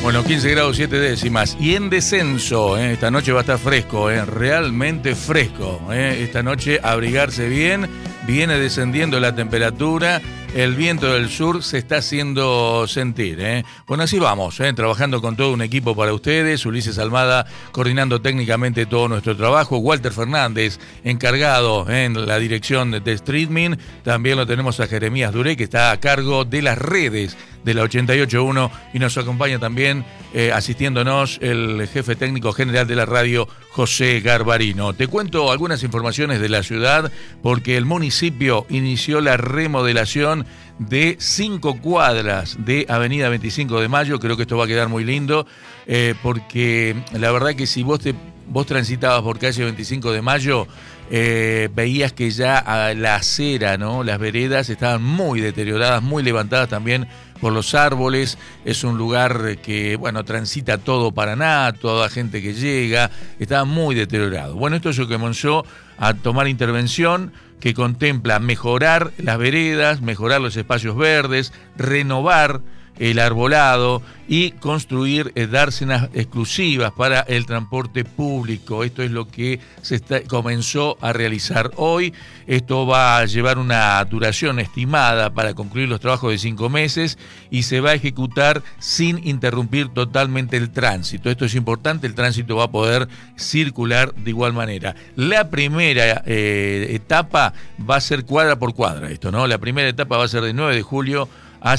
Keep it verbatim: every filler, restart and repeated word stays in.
Bueno, quince grados siete décimas y en descenso, ¿eh? Esta noche va a estar fresco, ¿eh? Realmente fresco, ¿eh? Esta noche abrigarse bien, viene descendiendo la temperatura, el viento del sur se está haciendo sentir, ¿eh? Bueno, así vamos, ¿eh? Trabajando con todo un equipo para ustedes, Ulises Almada coordinando técnicamente todo nuestro trabajo, Walter Fernández encargado, ¿eh? En la dirección de Streetmin, también lo tenemos a Jeremías Duré que está a cargo de las redes de la ochenta y ocho punto uno y nos acompaña también eh, asistiéndonos el jefe técnico general de la radio, José Garbarino. Te cuento algunas informaciones de la ciudad porque el municipio inició la remodelación de cinco cuadras de Avenida veinticinco de Mayo. Creo que esto va a quedar muy lindo eh, porque la verdad que si vos, te, vos transitabas por calle veinticinco de Mayo, Eh, veías que ya la acera, ¿no? Las veredas estaban muy deterioradas, muy levantadas también por los árboles. Es un lugar que, bueno, transita todo Paraná, toda gente que llega, estaba muy deteriorado. Bueno, esto es lo que comenzó a tomar intervención que contempla mejorar las veredas, mejorar los espacios verdes, renovar el arbolado y construir eh, dársenas exclusivas para el transporte público. Esto es lo que se está, comenzó a realizar hoy. Esto va a llevar una duración estimada para concluir los trabajos de cinco meses y se va a ejecutar sin interrumpir totalmente el tránsito. Esto es importante, el tránsito va a poder circular de igual manera. La primera eh, etapa va a ser cuadra por cuadra, esto, ¿no? La primera etapa va a ser de nueve de julio